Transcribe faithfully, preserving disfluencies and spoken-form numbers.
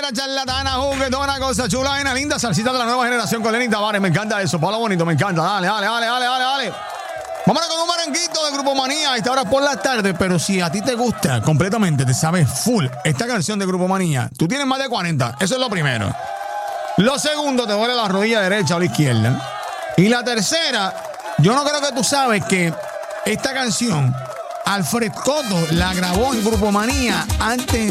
embustera, charlatana, juguetona, cosa chula, vaina linda, salsita de la nueva generación con Lenny Tavares. Me encanta eso, Pablo Bonito, me encanta. Dale, dale, dale, dale, dale, dale. Vámonos con un merenguito de Grupo Manía. Esta hora por las tardes, pero si a ti te gusta completamente, te sabes full esta canción de Grupo Manía, tú tienes más de cuarenta. Eso es lo primero. Lo segundo, te duele la rodilla derecha o la izquierda. Y la tercera, yo no creo que tú sabes que esta canción Alfred Cotto la grabó en Grupo Manía antes